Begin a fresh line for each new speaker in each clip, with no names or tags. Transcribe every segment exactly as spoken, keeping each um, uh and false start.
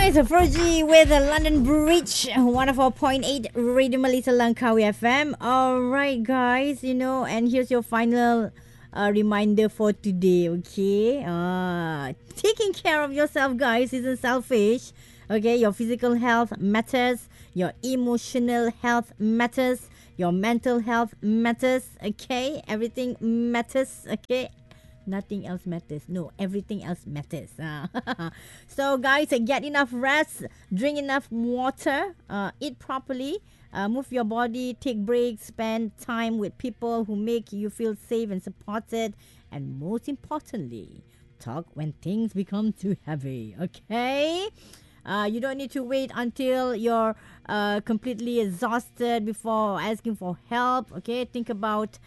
guys, Froji with the London Bridge, one oh four point eight Radio Malaysia Langkawi F M. Alright guys, you know, and here's your final uh, reminder for today, okay? Uh, taking care of yourself, guys, isn't selfish. Okay, your physical health matters, your emotional health matters, your mental health matters, okay? Everything matters, okay? Nothing else matters. No, everything else matters. Uh, so, guys, uh, get enough rest, drink enough water, uh, eat properly, uh, move your body, take breaks, spend time with people who make you feel safe and supported, and most importantly, talk when things become too heavy. Okay? Uh, you don't need to wait until you're uh, completely exhausted before asking for help. Okay? Think about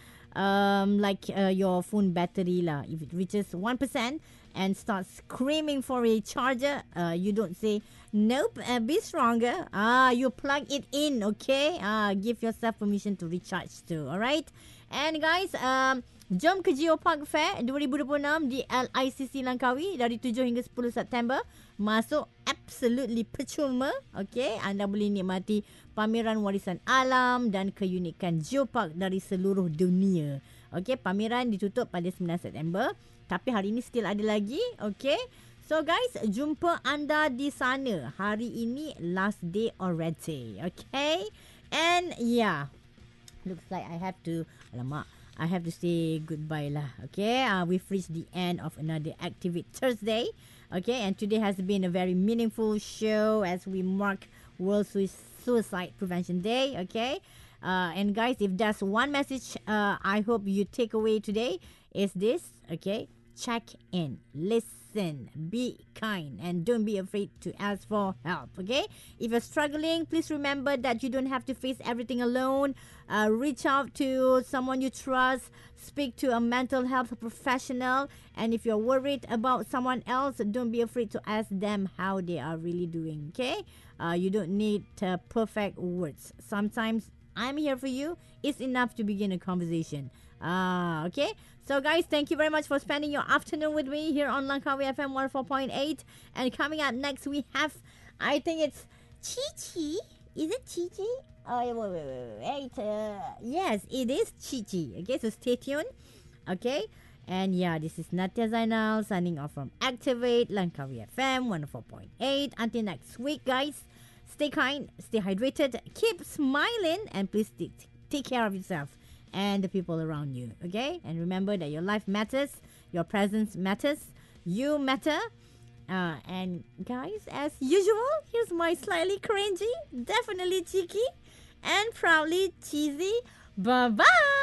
um like uh, your phone battery lah. If it reaches one percent and starts screaming for a charger, uh, you don't say nope, uh, be stronger. Ah, you plug it in, okay? Ah, give yourself permission to recharge too. Alright, and guys, um jom ke Geopark Fair dua ribu dua puluh enam di L I C C Langkawi dari tujuh hingga sepuluh September. Masuk absolutely percuma. Okay, anda boleh nikmati pameran warisan alam dan keunikan Geopark dari seluruh dunia. Okay, pameran ditutup pada sembilan September. Tapi hari ini still ada lagi. Okay, so guys, jumpa anda di sana. Hari ini last day already. Okay, and yeah, looks like I have to, alamak, I have to say goodbye lah. Okay, uh, we've reached the end of another Activate Thursday. Okay, and today has been a very meaningful show as we mark World Sui- Suicide Prevention Day. Okay, uh, and guys, if there's one message uh, I hope you take away today is this. Okay, check in, listen, be kind, and don't be afraid to ask for help. Okay, if you're struggling, please remember that you don't have to face everything alone. Uh, reach out to someone you trust, speak to a mental health professional, and if you're worried about someone else, don't be afraid to ask them how they are really doing. Okay, uh, you don't need uh, perfect words. Sometimes I'm here for you. It's enough to begin a conversation. Ah, okay. So, guys, thank you very much for spending your afternoon with me here on Langkawi F M one oh four point eight. And coming up next, we have, I think it's Chi Chi. Is it Chi Chi? Oh, wait, wait, wait, wait. Uh, yes, it is Chi Chi. Okay, so stay tuned. Okay. And yeah, this is Natia Zainal signing off from Activate Langkawi F M one oh four point eight. Until next week, guys, stay kind, stay hydrated, keep smiling, and please t- take care of yourself and the people around you. Okay, and remember that your life matters, your presence matters, you matter. Uh, and guys, as usual, here's my slightly cringy, definitely cheeky, and proudly cheesy. Bye bye.